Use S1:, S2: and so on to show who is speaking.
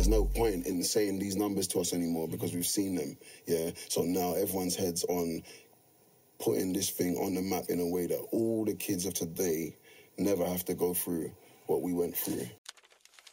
S1: no point in saying these numbers to us anymore because we've seen them, yeah? So now everyone's head's on putting this thing on the map in a way that all the kids of today never have to go through what we went through.